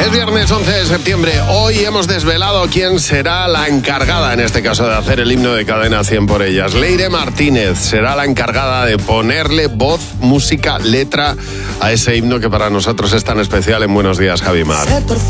Es viernes 11 de septiembre. Hoy hemos desvelado quién será la encargada, en este caso, de hacer el himno de Cadena 100 por ellas. Leire Martínez será la encargada de ponerle voz, música, letra a ese himno que para nosotros es tan especial en Buenos Días, Javi Mar.